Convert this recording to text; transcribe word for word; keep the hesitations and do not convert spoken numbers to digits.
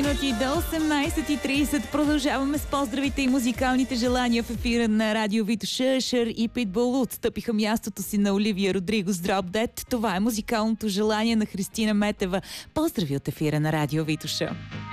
минути до осемнайсет и трийсет. Продължаваме с поздравите и музикалните желания в ефира на Радио Витоша. Шър и Питбул отстъпиха мястото си на Оливия Родриго с Drop Dead. Това е музикалното желание на Христина Метева. Поздрави от ефира на Радио Витоша.